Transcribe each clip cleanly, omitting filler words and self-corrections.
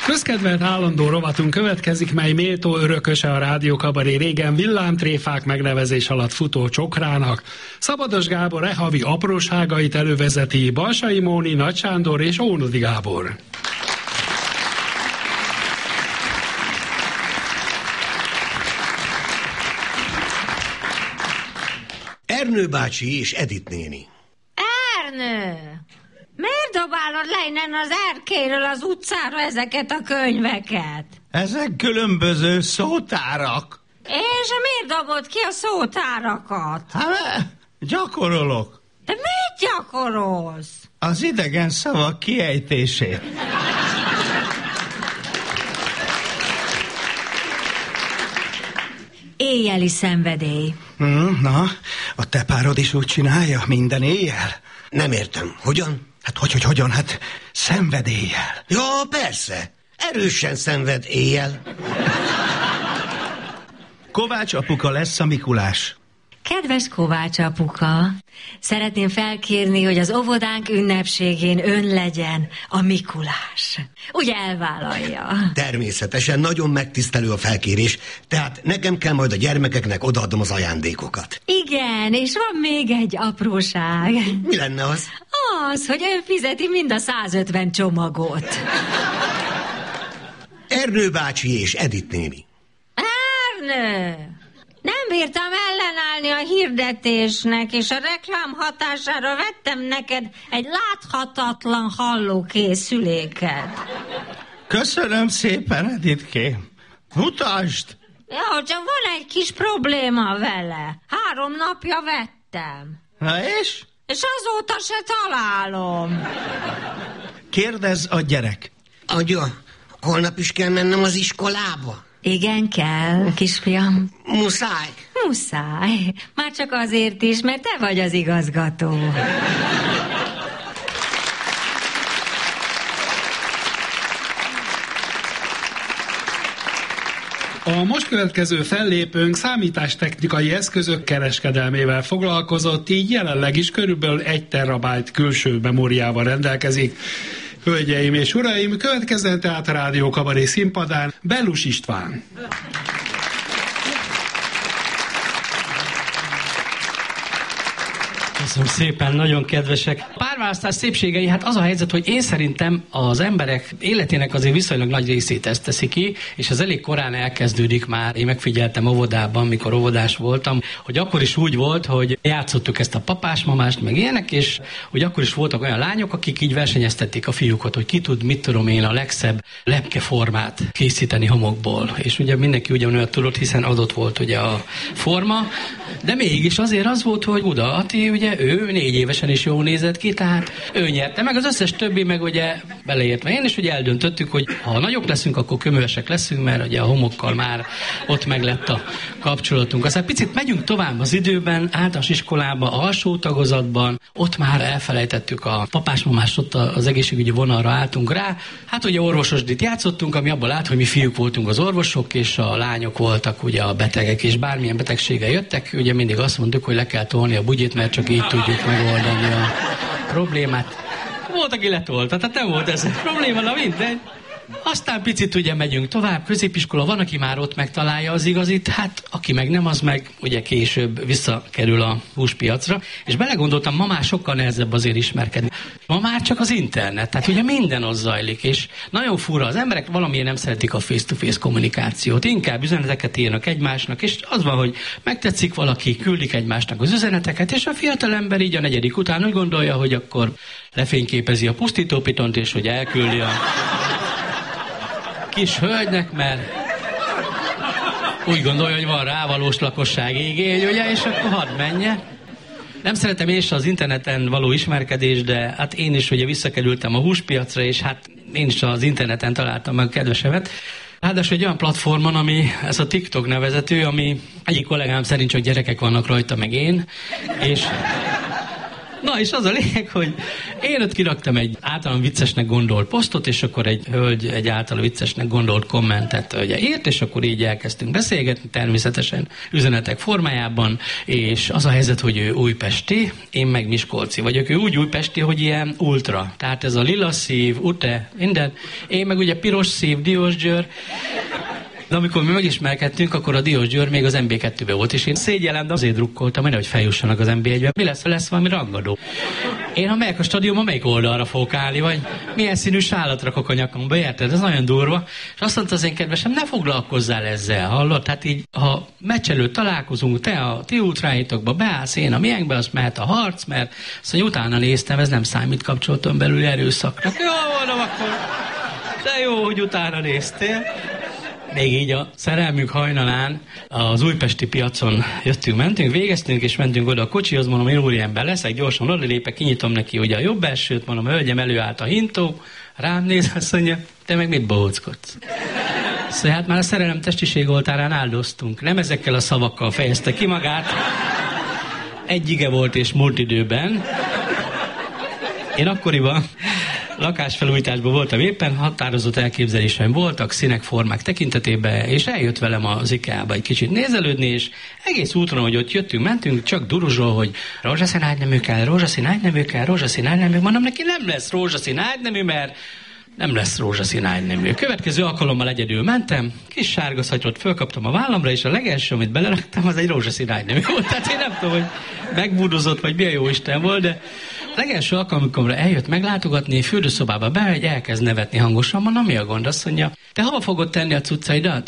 Közkedvelt állandó rovatunk következik, mely méltó örököse a Rádió Kabaré régen villámtréfák megnevezés alatt futó csokrának. Szabados Gábor havi apróságait elővezeti Balsai Móni, Nagy Sándor és Ónodi Gábor. Ernő bácsi és Edith néni. Ernő! Miért dobálod le innen az erkéről az utcára ezeket a könyveket? Ezek különböző szótárak. És miért dobod ki a szótárakat? Hát, gyakorolok. De mit gyakorolsz? Az idegen szavak kiejtését. Éjjeli szenvedély. Na, a te párod is úgy csinálja minden éjjel? Nem értem. Hogyan? Hát hogyan? Hát szenvedéllyel. Ja, persze. Erősen szenved éjjel. Kovács apuka lesz a Mikulás. Kedves Kovács apuka, szeretném felkérni, hogy az óvodánk ünnepségén ön legyen a Mikulás. Ugye elvállalja? Természetesen, nagyon megtisztelő a felkérés, tehát nekem kell majd a gyermekeknek odaadnom az ajándékokat. Igen, és van még egy apróság. Mi lenne az? Az, hogy ön fizeti mind a 150 csomagot. Ernő bácsi és Edith néni. Ernő! Nem bírtam ellenállni a hirdetésnek, és a reklám hatására vettem neked egy láthatatlan hallókészüléket. Köszönöm szépen, Edithkém. Mutasd! Ja, csak van egy kis probléma vele. 3 napja vettem. Na és? És azóta se találom. Kérdezz a gyerek. Agya, holnap is kell mennem az iskolába? Igen, kell, kisfiam. Muszáj. Muszáj. Már csak azért is, mert te vagy az igazgató. A most következő fellépőnk számítástechnikai eszközök kereskedelmével foglalkozott, így jelenleg is körülbelül 1 terabájt külső memóriával rendelkezik. Hölgyeim és uraim, következzen tehát a Rádió Kabaré színpadán Bellus István. Köszönöm szépen, nagyon kedvesek. Párválasztás szépségei, hát az a helyzet, hogy én szerintem az emberek életének azért viszonylag nagy részét ezt teszi ki, és az elég korán elkezdődik már. Én megfigyeltem óvodában, mikor óvodás voltam, hogy akkor is úgy volt, hogy játszottuk ezt a papás-mamást, meg ilyenek, és hogy akkor is voltak olyan lányok, akik így versenyeztették a fiúkat, hogy ki tud, mit tudom én, a legszebb lepkeformát készíteni homokból. És ugye mindenki ugyanolyan tudott, hiszen adott volt ugye a forma, de mégis azért az volt, hogy Buda Ati, ugye ő 4 évesen is jól nézett ki, tehát ő nyerte, meg az összes többi, meg ugye beleértve én is, ugye eldöntöttük, hogy ha nagyobb leszünk, akkor köművesek leszünk, mert ugye a homokkal már ott meg lett a kapcsolatunk. Aztán picit megyünk tovább az időben, általános iskolába, alsó tagozatban, ott már elfelejtettük a papás-mamást, ott az egészségügyi vonalra álltunk rá. Hát ugye orvososdit játszottunk, ami abban lát, hogy mi fiúk voltunk az orvosok, és a lányok voltak ugye a betegek, és bármilyen betegséggel jöttek, ugye mindig azt mondtuk, hogy le kell tolni a bugyit, mert csak így tudjuk megoldani a problémát. Volt, aki letolta, tehát nem volt ez a probléma, na mindegy. Aztán picit ugye megyünk tovább, középiskola, van, aki már ott megtalálja az igazit, hát aki meg nem, az meg ugye később visszakerül a húspiacra, és belegondoltam, ma már sokkal nehezebb azért ismerkedni. Ma már csak az internet, tehát ugye minden ott zajlik, és nagyon fura, az emberek valamiért nem szeretik a face-to-face kommunikációt, inkább üzeneteket írnak egymásnak, és az van, hogy megtetszik valaki, küldik egymásnak az üzeneteket, és a fiatalember így a 4. után úgy gondolja, hogy akkor lefényképezi a pusztítópitont, és hogy elküldi a kis hölgynek, mert úgy gondolja, hogy van rávalós lakossági igény, ugye, és akkor hadd menje. Nem szeretem én sem az interneten való ismerkedés, de hát én is ugye visszakerültem a húspiacra, és hát én is az interneten találtam meg a kedvesemet. Ráadásul egy olyan platformon, ami ez a TikTok nevezető, ami egyik kollégám szerint csak gyerekek vannak rajta, meg én, és Na, és az a lényeg, hogy én ott kiraktam egy általán viccesnek gondolt posztot, és akkor egy hölgy egy általán viccesnek gondolt kommentet ugye írt, és akkor így elkezdtünk beszélgetni, természetesen üzenetek formájában, és az a helyzet, hogy ő újpesti, én meg miskolci vagyok. Ő úgy újpesti, hogy ilyen ultra. Tehát ez a lila szív, ute, minden. Én meg ugye piros szív, Diósgyőr. De amikor mi megismerkedtünk, akkor a Diósgyőr még az MB2-ben volt, és én szégyellem, de azért drukkoltam, hogy feljussanak az MB1-be. Mi lesz valami rangadó? Én, ha megyek a stadionban, melyik oldalra fogok állni, vagy milyen színű sálat rakok a nyakamba, érted? Ez nagyon durva. És azt mondta az én kedvesem, ne foglalkozzál ezzel, hallod? Tehát így, ha meccs előtt találkozunk, te a ti ultráitokba beállsz, én a miénkbe, azt mehet a harc, mert azt mondja, utána néztem, ez nem számít kapcsolaton belül erőszaknak. Jó, mondom, akkor de jó, hogy utána néztél. Még így a szerelmünk hajnalán az újpesti piacon mentünk, végeztünk, és mentünk oda a kocsihoz, mondom, én úriember leszek, gyorsan odalépek, kinyitom neki ugye a jobb elsőt, mondom, hölgyem, előállt a hintó, rám néz, azt mondja, te meg mit bohóckodsz? Szóval hát már a szerelem testiség oltárán áldoztunk. Nem ezekkel a szavakkal fejezte ki magát. Egy ige volt és múlt időben. Én akkoriban lakásfelújításban voltam éppen, határozott elképzeléseim voltak, színek, formák tekintetében, és eljött velem az IKEA-ba egy kicsit nézelődni, és egész úton, hogy ott jöttünk, mentünk, csak duruzsol, hogy rózsaszín ágynemű kell, rózsaszín ágynemű kell, rózsaszín ágynemű. Mondom neki, nem lesz rózsaszín ágynemű, mert nem lesz rózsaszín ágynemű. Következő alkalommal egyedül mentem, kis sárga szatyrot fölkaptam a vállamra, és a legelső, amit beleraktam, az egy rózsaszín ágynemű volt. Tehát én nem tudom, hogy megbúdozott, vagy milyen jó Isten volt, de legelső alkalommal eljött meglátogatni, fürdőszobába bemegy, elkezd nevetni hangosan, mondom, mi a gond? Azt mondja, te hova fogod tenni a cuccaidat?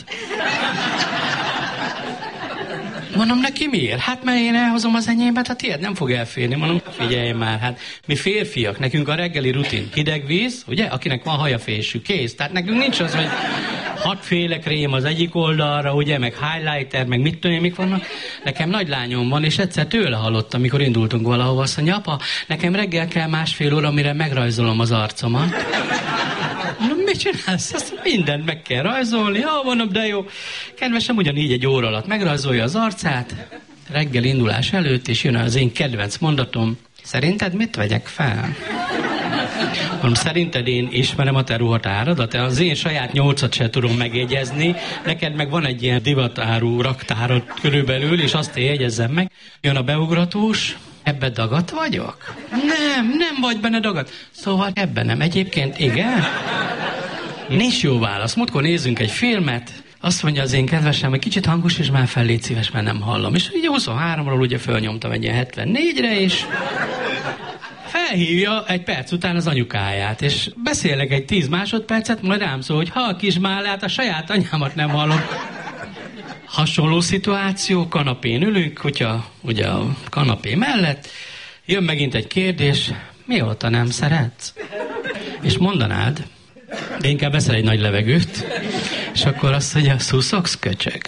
Mondom, neki miért? Hát mert én elhozom az enyémet, hát ilyet nem fog elférni. Mondom, figyelj már, hát mi férfiak, nekünk a reggeli rutin hideg víz, ugye, akinek van hajafésű, kész. Tehát nekünk nincs az, hogy 6 féle krém az egyik oldalra, ugye, meg highlighter, meg mit tudom én, mik vannak. Nekem nagy lányom van, és egyszer tőle hallottam, amikor indultunk valahova, azt mondja, apa, nekem reggel kell 1,5 óra, amire megrajzolom az arcomat. Mondom, mit csinálsz? Azt mindent meg kell rajzolni. Ja, mondom, de jó. Kedvesem, ugyanígy egy óra alatt megrajzolja az arcát, reggel indulás előtt, és jön az én kedvenc mondatom. Szerinted mit vegyek fel? Mondom, szerinted én ismerem a te ruhatáradat? Az én saját 8-at se tudom megjegyezni. Neked meg van egy ilyen divatáru raktárod körülbelül, és azt jegyezzem meg. Jön a beugratós. Ebben dagat vagyok? Nem vagy benne dagat. Szóval ebben nem. Egyébként igen? Nincs jó válasz. Múltkor nézzünk egy filmet, azt mondja az én kedvesem, hogy kicsit hangos, és már fel, légy szíves, mert nem hallom. És ugye 23-ról ugye fölnyomtam egy ilyen 74-re, és felhívja egy perc után az anyukáját, és beszélek egy 10 másodpercet, majd rám szól, hogy ha a kismálát, a saját anyámat nem hallom. Hasonló szituáció, kanapén ülünk, kutya ugye a kanapé mellett, jön megint egy kérdés, mióta nem szeretsz? És mondanád, de inkább veszel egy nagy levegőt, és akkor azt mondja, szuszogsz, köcsög.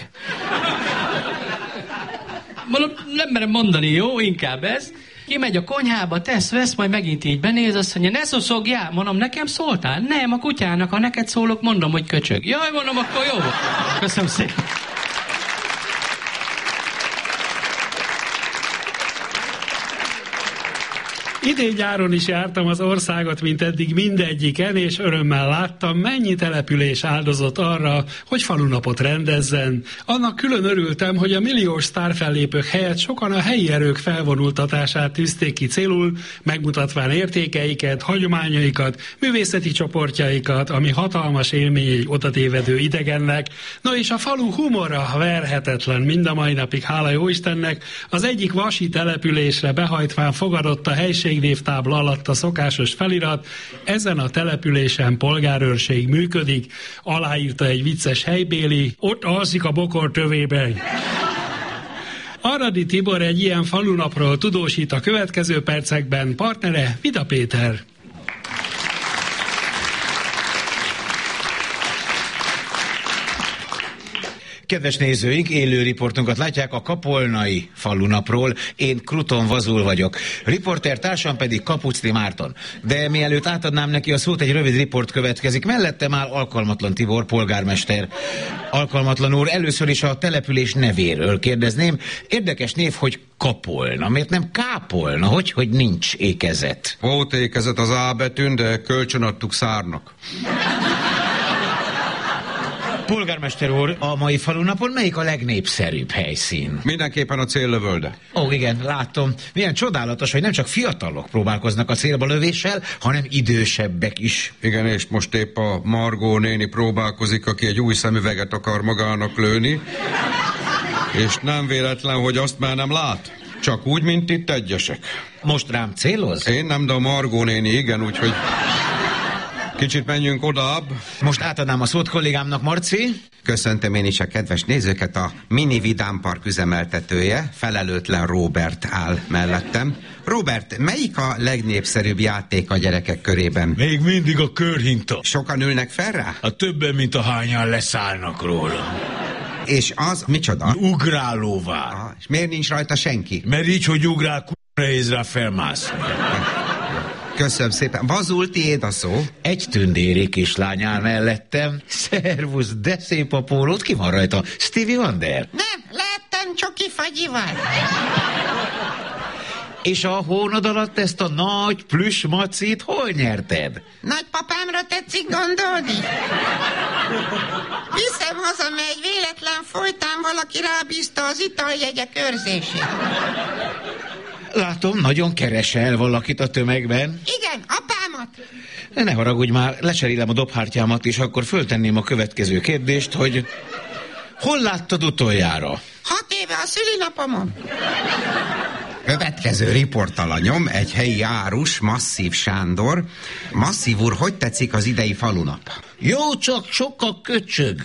Mondom, nem merem mondani, jó, inkább ez. Kimegy a konyhába, vesz, majd megint így benéz, azt mondja, ne szuszogjál, mondom, nekem szóltál? Nem, a kutyának, ha neked szólok, mondom, hogy köcsög. Jaj, mondom, akkor jó. Köszönöm szépen. Idén nyáron is jártam az országot, mint eddig mindegyiken, és örömmel láttam, mennyi település áldozott arra, hogy falunapot rendezzen. Annak külön örültem, hogy a milliós sztárfellépők helyett sokan a helyi erők felvonultatását tűzték ki célul, megmutatván értékeiket, hagyományaikat, művészeti csoportjaikat, ami hatalmas élmény egy odatévedő idegennek. No és a falu humora verhetetlen mind a mai napig, hála jó Istennek, az egyik vasi településre behajtván fogadott a helység névtábla alatt a szokásos felirat, ezen a településen polgárőrség működik, aláírta egy vicces helybéli, ott alszik a bokor tövében. Aradi Tibor egy ilyen falunapról tudósít a következő percekben, partnere Vida Péter. Kedves nézőink, élő riportunkat látják a Kapolnai falunapról. Én Kruton Vazul vagyok. Riporter társam pedig Kapucni Márton. De mielőtt átadnám neki a szót, egy rövid riport következik. Mellettem áll Alkalmatlan Tibor, polgármester. Alkalmatlan úr, először is a település nevéről kérdezném. Érdekes név, hogy Kapolna. Miért nem Kápolna? Hogy nincs ékezet? Volt ékezet az A betűn, de kölcsön adtuk Szárnak. Polgármester úr, a mai falunapon melyik a legnépszerűbb helyszín? Mindenképpen a céllövölde. Ó, igen, látom. Milyen csodálatos, hogy nem csak fiatalok próbálkoznak a célba lövéssel, hanem idősebbek is. Igen, és most épp a Margó néni próbálkozik, aki egy új szemüveget akar magának lőni. És nem véletlen, hogy azt már nem lát. Csak úgy, mint itt egyesek. Most rám céloz? Én nem, de a Margó néni igen, úgyhogy... Kicsit menjünk odabb. Most átadnám a szót kollégámnak, Marci. Köszöntöm én is a kedves nézőket, a Mini Vidám Park üzemeltetője, felelőtlen Robert áll mellettem. Robert, melyik a legnépszerűbb játék a gyerekek körében? Még mindig a körhinta. Sokan ülnek fel rá? A többen, mint ahányan leszállnak róla. És az micsoda? Ugrálóvár. És miért nincs rajta senki? Mert így, hogy ugrál, nehéz rá felmászni. Köszönöm szépen. Vazul, tiéd a szó. Egy tündéri kislány áll mellettem. Szervusz, de szép a pólót. Ki van rajta? Stevie Wonder? Nem, lettem csoki fagyival. És a hónod alatt ezt a nagy plüss macit hol nyerted? Nagypapámra tetszik gondolni? Viszem haza, mert egy véletlen folytán valaki rábízta az italjegyek őrzését. Látom, nagyon keresel valakit a tömegben. Igen, apámat. Ne haragudj már, lecserélem a dobhártyámat, és akkor föltenném a következő kérdést, hogy hol láttad utoljára? 6 éve a szülinapomon. Következő riportalanyom, egy helyi árus, Masszív Sándor. Masszív úr, hogy tetszik az idei falunap? Jó, csak sok a köcsög.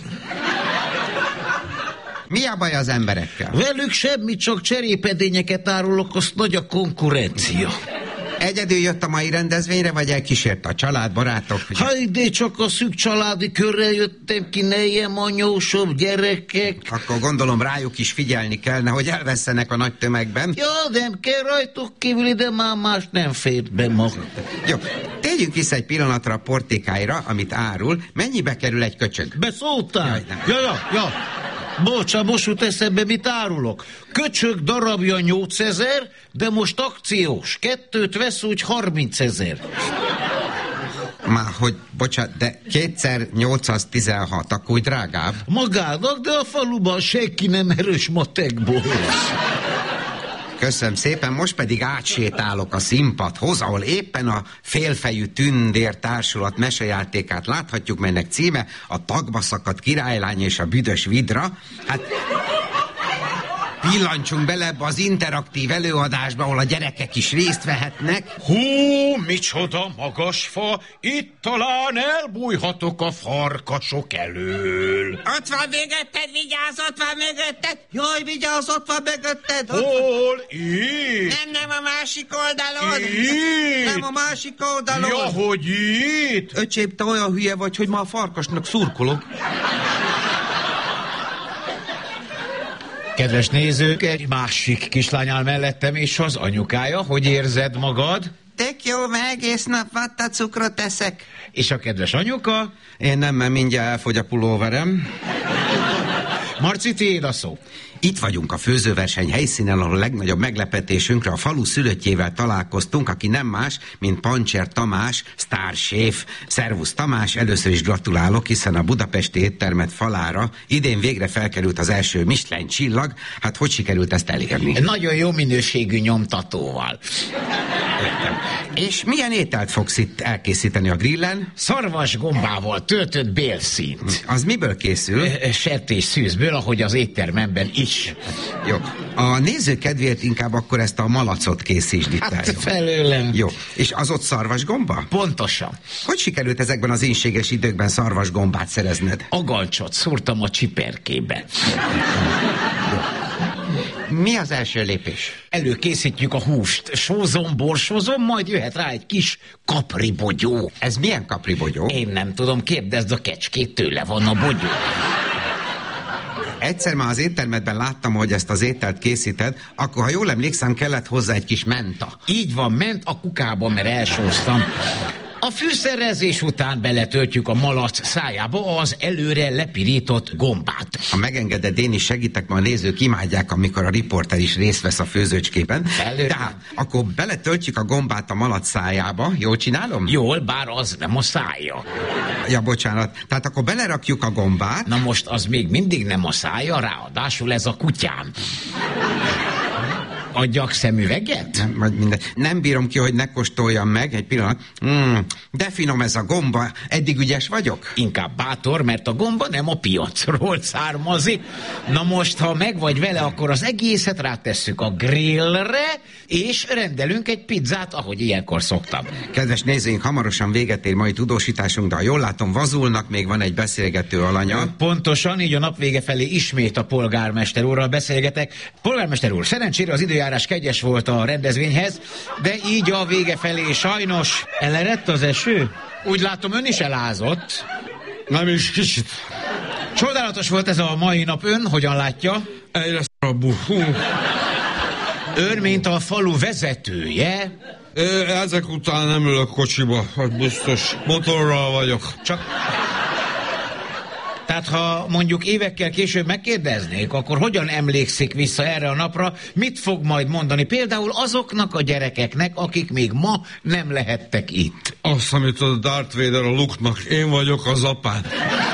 Mi a baj az emberekkel? Velük semmi, csak cserépedényeket árulok, azt nagy a konkurencia. Egyedül jött a mai rendezvényre, vagy elkísért a család, barátok? Hajde, csak a szűk családi körrel jöttem ki, ne ilyen anyósabb gyerekek. Akkor gondolom rájuk is figyelni kellene, hogy elvesszenek a nagy tömegben. Ja, nem kell rajtuk kívül, ide már más nem fér be ma. Jó, térjünk vissza egy pillanatra a portékáira, amit árul. Mennyibe kerül egy köcsög? Beszóltál? Ja. Bocsá, most jut eszembe, mit árulok. Köcsög darabja 8000, de most akciós. 2 vesz, úgy 30 000. Már, hogy, bocsánat, de 2x8 az 16, akkor úgy drágább. Magának, de a faluban senki nem erős matekból. Köszönöm szépen, most pedig átsétálok a színpadhoz, ahol éppen a Félfejű Tündér Társulat mesejátékát láthatjuk, melynek címe a Tagba szakadt királylány és a büdös vidra. Hát pillancsunk bele ebbe az interaktív előadásba, ahol a gyerekek is részt vehetnek. Hú, micsoda magas fa, itt talán elbújhatok a farkasok elől. Ott van mögötted, vigyázz, ott van mögötted. Jaj, vigyázz, ott van mögötted. Hol? Itt? Nem a másik oldalon. Itt? Nem a másik oldalon. Ja, hogy itt? Öcsém, te olyan hülye vagy, hogy ma a farkasnak szurkolok. Kedves nézők, egy másik kislány áll mellettem, és az anyukája. Hogy érzed magad? Tök jó, mert egész nap vattacukrot eszek. És a kedves anyuka? Én nem, mert mindjárt elfogy a pulóverem. Marci, tiéd a szó. Itt vagyunk a főzőverseny helyszínen, ahol a legnagyobb meglepetésünkre a falu szülöttjével találkoztunk, aki nem más, mint Pancsér Tamás, sztárséf. Szervusz Tamás, először is gratulálok, hiszen a budapesti éttermet falára idén végre felkerült az első Michelin csillag. Hát hogy sikerült ezt elérni? Nagyon jó minőségű nyomtatóval. Értem. És milyen ételt fogsz itt elkészíteni a grillen? Szarvas gombával töltött bélszínt. Az miből készül? Sertés szűzből, ahogy az éttermemben is. Jó. A néző kedvéért inkább akkor ezt a malacot készítsd itt. Hát felőlem. Jó. És az ott szarvasgomba? Pontosan. Hogy sikerült ezekben az ínséges időkben szarvasgombát szerezned? Agancsot szúrtam a csiperkébe. Mi az első lépés? Előkészítjük a húst. Sózom, borsózom, majd jöhet rá egy kis kapribogyó. Ez milyen kapribogyó? Én nem tudom, kérdezd a kecskét, tőle van a bogyó. Egyszer már az éttermedben láttam, hogy ezt az ételt készíted, akkor ha jól emlékszem, kellett hozzá egy kis menta. Így van, ment a kukába, mert elsóztam. A fűszerezés után beletöltjük a malac szájába az előre lepirított gombát. Ha megengeded, én is segítek, majd a nézők imádják, amikor a riporter is részt vesz a főzőcskében. Tehát akkor beletöltjük a gombát a malac szájába, jól csinálom? Jól, bár az nem a szája. Ja, bocsánat. Tehát akkor belerakjuk a gombát. Na most az még mindig nem a szája, ráadásul ez a kutyám. Adjak szemüveget? Nem bírom ki, hogy ne kóstoljam meg. Egy pillanat. De finom ez a gomba. Eddig ügyes vagyok? Inkább bátor, mert a gomba nem a piacról származik. Na most, ha meg vagy vele, akkor az egészet rátesszük a grillre, és rendelünk egy pizzát, ahogy ilyenkor szoktam. Kedves nézőink, hamarosan véget ér mai tudósításunk, de ha jól látom, Vazulnak még van egy beszélgető alanya. Pontosan, így a nap vége felé ismét a polgármester úrral beszélgetek. Polgármester úr, szerencsére az időjárás kegyes volt a rendezvényhez, de így a vége felé sajnos elerett az eső. Úgy látom, ön is elázott. Nem is kicsit. Csodálatos volt ez a mai nap, ön hogyan látja? Egyre szarabbul. Ön, mint a falu vezetője. Ezek után nem ülök kocsiba, hát biztos motorral vagyok. Tehát ha mondjuk évekkel később megkérdeznék, akkor hogyan emlékszik vissza erre a napra, mit fog majd mondani például azoknak a gyerekeknek, akik még ma nem lehettek itt? Azt, amit a Darth Vader a Luke-nak, én vagyok az apád.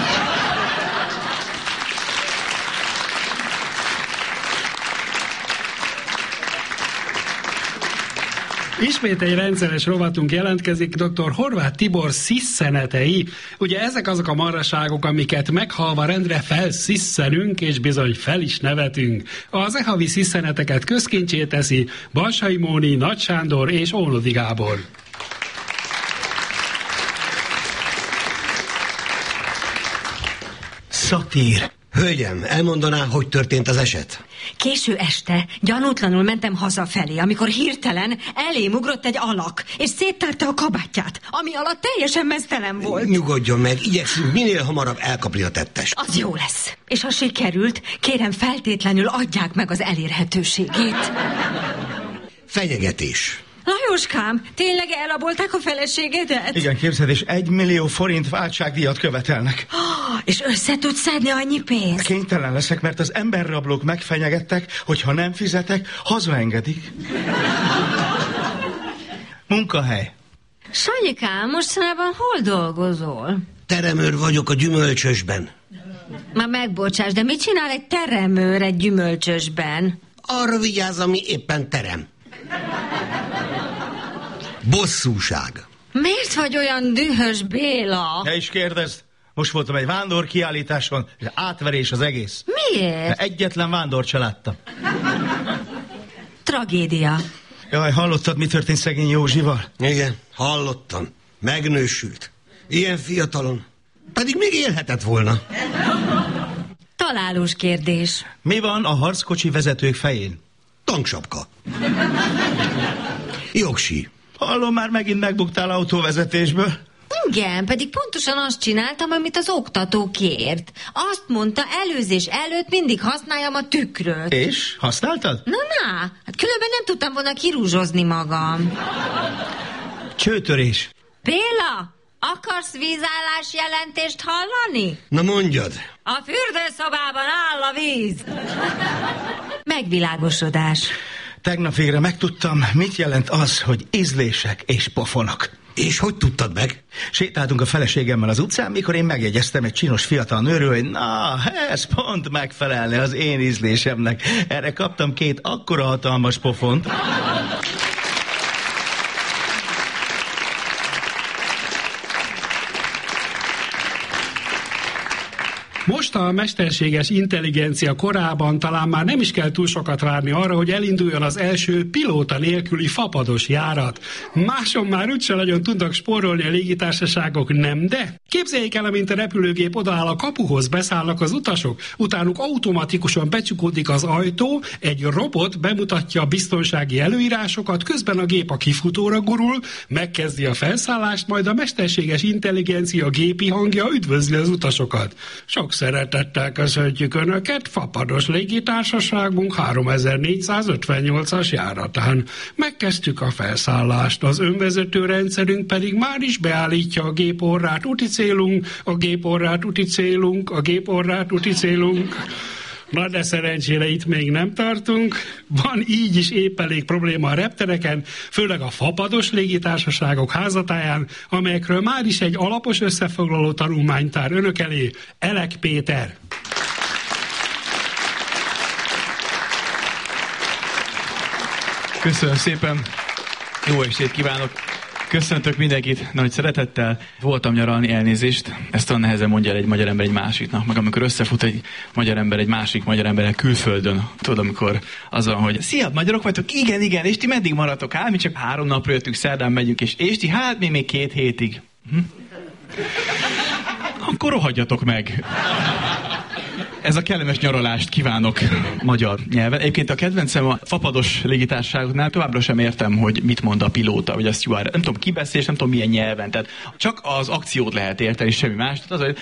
Ismét egy rendszeres rovatunk jelentkezik, dr. Horváth Tibor szisszenetei. Ugye ezek azok a marhaságok, amiket meghalva rendre felszisszenünk, és bizony fel is nevetünk. Az e-havi szisszeneteket közkincsé teszi Balsai Móni, Nagy Sándor és Ónodi Gábor. Szatír. Hölgyem, elmondaná, hogy történt az eset? Késő este gyanútlanul mentem hazafelé, amikor hirtelen elém ugrott egy alak, és széttárta a kabátját, ami alatt teljesen meztelen volt. Nyugodjon meg, igyekszünk minél hamarabb elkapni a tettest. Az jó lesz. És ha sikerült, kérem feltétlenül adják meg az elérhetőségét. Fenyegetés. Lajoskám, tényleg elrabolták a feleségedet? Igen, képzeld, és 1 millió forint váltságdíjat követelnek. És össze tudsz szedni annyi pénzt? Kénytelen leszek, mert az emberrablók megfenyegettek, hogy ha nem fizetek, hazaengedik. Munkahely. Sanyikám, mostanában hol dolgozol? Teremőr vagyok a gyümölcsösben. Már megbocsáss, de mit csinál egy teremőr egy gyümölcsösben? Arra vigyáz, ami éppen terem. Bosszúság. Miért vagy olyan dühös, Béla? Te is kérdezd. Most voltam egy vándor kiállításon, és átverés az egész. Miért? Egyetlen vándort se láttam. Tragédia. Jaj, hallottad, mi történt szegény Józsival? Igen, hallottam. Megnősült. Ilyen fiatalon. Pedig még élhetett volna. Találós kérdés. Mi van a harckocsi vezetők fején? Tanksapka. Jogsi. Hallom, már megint megbuktál autóvezetésből. Igen, pedig pontosan azt csináltam, amit az oktató kért. Azt mondta, előzés előtt mindig használjam a tükröt. És? Használtad? Na, hát különben nem tudtam volna kirúzsozni magam. Csőtörés. Béla, akarsz vízállás jelentést hallani? Na mondjad. A fürdőszobában áll a víz. Megvilágosodás. Tegnap végre megtudtam, mit jelent az, hogy ízlések és pofonok. És hogy tudtad meg? Sétáltunk a feleségemmel az utcán, mikor én megjegyeztem egy csinos fiatal nőről, hogy na, ez pont megfelelne az én ízlésemnek. Erre kaptam 2 akkora hatalmas pofont. Most a mesterséges intelligencia korában talán már nem is kell túl sokat várni arra, hogy elinduljon az első pilóta nélküli fapados járat. Máson már úgyse nagyon tudnak spórolni a légitársaságok, nem de? Képzeljék el, amint a repülőgép odaáll a kapuhoz, beszállnak az utasok, utánuk automatikusan becsukódik az ajtó, egy robot bemutatja a biztonsági előírásokat, közben a gép a kifutóra gurul, megkezdi a felszállást, majd a mesterséges intelligencia gépi hangja üdvözli az utasokat. Sok szeretettel köszöntjük Önöket, Fapados légitársaságunk 3458-as járatán. Megkezdtük a felszállást, az önvezető rendszerünk pedig már is beállítja a gép orrát, úti célunk, a gép orrát, úti célunk, a gép orrát, úti célunk. Na de szerencsére itt még nem tartunk. Van így is épp elég probléma a reptereken, főleg a fapados légitársaságok házatáján, amelyekről már is egy alapos összefoglaló tanulmányt tár Önök elé Elek Péter. Köszönöm szépen, jó estét kívánok! Köszöntök mindenkit nagy szeretettel. Voltam nyaralni, elnézést. Ezt olyan nehezen mondja el egy magyar ember egy másiknak. Meg amikor összefut egy magyar ember egy másik magyar emberrel külföldön. Tudod, amikor az van, hogy szia, magyarok vagytok? Igen, és ti meddig maradtok? Hát mi csak 3 napra jöttünk, szerdán megyünk, és ti hát mi még 2 hétig. Akkor rohadjatok meg. Ez a kellemes nyaralást kívánok magyar nyelven. Egyébként a kedvencem a fapados légitársaságoknál továbbra sem értem, hogy mit mond a pilóta, vagy a steward. Nem tudom kibeszélni, nem tudom milyen nyelven. Tehát csak az akciót lehet érteni, semmi más. Tehát az, hogy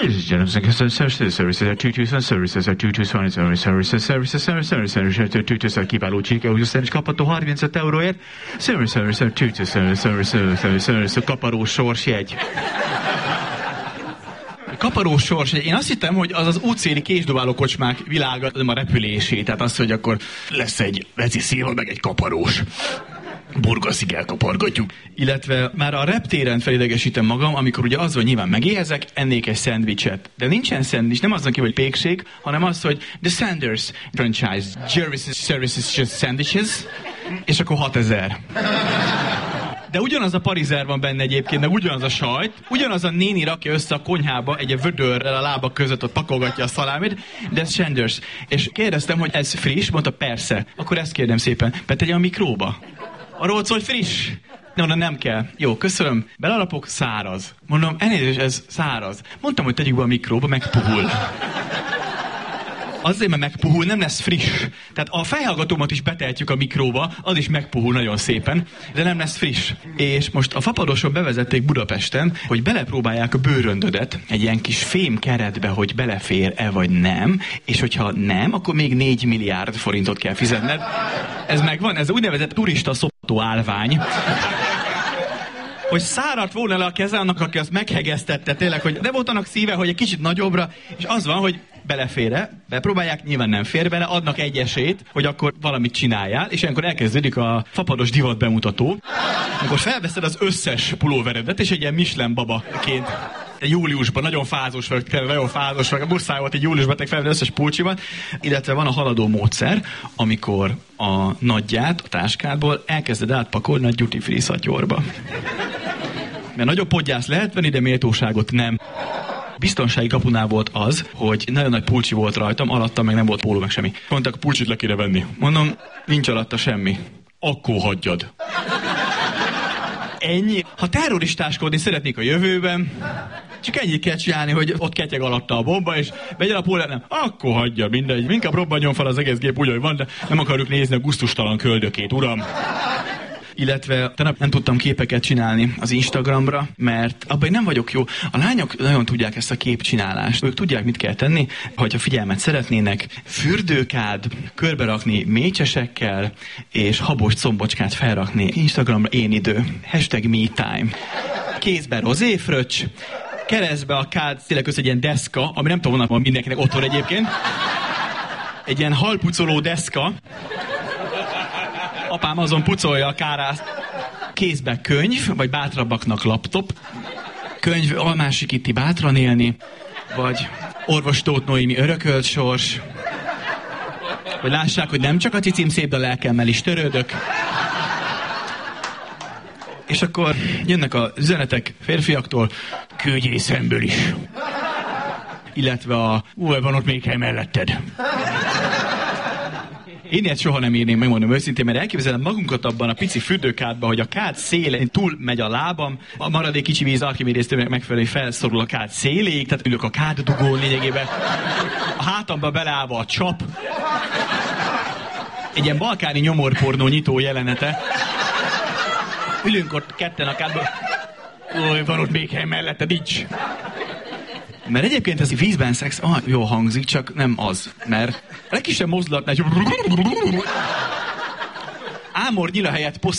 kiváló csirkeújusztán is kapható 35 euróért. Kaparó sorsjegy. Kaparós sors. Én azt hittem, hogy az az útszéli késdobáló kocsmák világa, nem a repülésé. Tehát az, hogy akkor lesz egy Reci Szilva, meg egy kaparós. Burgaszig elkapargatjuk. Illetve már a reptéren felidegesítem magam, amikor ugye az, hogy nyilván megéhezek, ennék egy szendvicset. De nincsen szendvics, nem azon kívül, hogy pékség, hanem az, hogy The Sanders franchise, Jervis Services Just Sandwiches, és akkor 6000. De ugyanaz a parizer van benne egyébként, de ugyanaz a sajt, ugyanaz a néni rakja össze a konyhába egy vödörrel a lábak között, ott pakolgatja a szalámit, de ez Sanders. És kérdeztem, hogy ez friss, mondta persze. Akkor ezt kérdem szépen, betegye a mikróba. Arról szól, hogy friss. Nem kell. Jó, köszönöm. Belalapok, száraz. Mondom, elnézést, ez száraz. Mondtam, hogy tegyük be a mikróba, megpuhul. Azért, mert megpuhul, nem lesz friss. Tehát a fejhallgatómat is betehetjük a mikróba, az is megpuhul nagyon szépen, de nem lesz friss. És most a fapadoson bevezették Budapesten, hogy belepróbálják a bőröndödet egy ilyen kis fém keretbe, hogy belefér-e vagy nem, és hogyha nem, akkor még 4 milliárd forintot kell fizetned. Ez megvan, ez úgynevezett turista szopató állvány. Hogy száradt volna le a keze annak, aki azt meghegesztette tényleg, hogy de volt annak szíve, hogy egy kicsit nagyobbra, és az van, hogy belefér-e, bepróbálják, nyilván nem fér bele, adnak egy esélyt, hogy akkor valamit csináljál, és ilyenkor elkezdődik a fapados divat bemutató. Akkor felveszed az összes pulóveredet, és egy ilyen Michelin babaként júliusban, nagyon fázós vagyok, muszáj volt egy júliusban felvenni összes pulcsimat, illetve van a haladó módszer, amikor a nagyját a táskádból elkezded átpakolni a duty free szatyorba. Mert nagyobb podgyász lehet venni, de méltóságot nem. Biztonsági kapunál volt az, hogy nagyon nagy pulcsi volt rajtam, alatta meg nem volt póló, meg semmi. Mondták, a pulcsit le kéne venni. Mondom, nincs alatta semmi. Akkor hagyjad. Ennyi. Ha terroristáskodni szeretnék a jövőben, csak ennyit kell csinálni, hogy ott ketyeg alatta a bomba, és vegyen a pólát, nem. Akkor hagyja, mindegy. Inkább robbanjon fel az egész gép úgy, hogy van, de nem akarjuk nézni a gusztustalan köldökét, uram. Illetve nem tudtam képeket csinálni az Instagramra, mert abban nem vagyok jó. A lányok nagyon tudják ezt a képcsinálást. Ők tudják, mit kell tenni, hogyha figyelmet szeretnének. Fürdőkád, körberakni mécsesekkel, és habos combocskát felrakni Instagramra én idő. #MeTime. Kézbe rozéfröccs, keresztbe a kád, tényleg egy ilyen deszka, ami nem tudom, honnan van mindenkinek otthon egyébként. Egy ilyen halpucoló deszka. Apám azon pucolja a kárászt. Kézbe könyv, vagy bátrabbaknak laptop. Könyv, Almási Kitti bátran élni, vagy Orvos Tóth Noémi örökölt sors. Hogy lássák, hogy nem csak a cicim szép, de a lelkemmel is törődök. És akkor jönnek az üzenetek férfiaktól, kőgyészemből is. Illetve van ott még hely melletted. Én ilyet soha nem írném, megmondom őszintén, mert elképzelem magunkat abban a pici fürdőkádba, hogy a kád szélén túl megy a lábam, a maradék kicsi víz Archimédésztől megfelelően felszorul a kád széléig, tehát ülök a káddugón lényegében, a hátamba beleállva a csap, egy ilyen balkáni nyomorpornó nyitó jelenete. Ülünk ott ketten a kádban, van ott még hely mellette, nincs. Mert egyébként ez a vízben szex jól hangzik, csak nem az. Mert a legkisebb mozdulatnál Ámor nyila helyett